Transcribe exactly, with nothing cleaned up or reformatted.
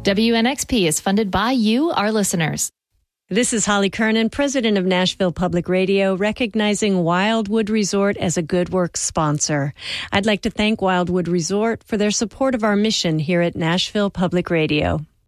W N X P is funded by you, our listeners. This is Holly Kernan, president of Nashville Public Radio, recognizing Wildwood Resort as a Good Works sponsor. I'd like to thank Wildwood Resort for their support of our mission here at Nashville Public Radio.